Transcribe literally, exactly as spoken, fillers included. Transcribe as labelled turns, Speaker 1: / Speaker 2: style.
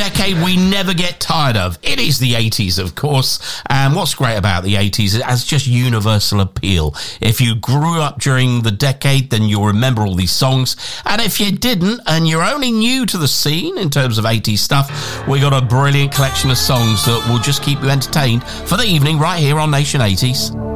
Speaker 1: decade we never get tired of. It is the eighties, of course. And what's great about the eighties is it has just universal appeal. If you grew up during the decade, then you'll remember all these songs. And if you didn't, and you're only new to the scene in terms of eighties stuff, we got a brilliant collection of songs that will just keep you entertained for the evening right here on Nation eighties.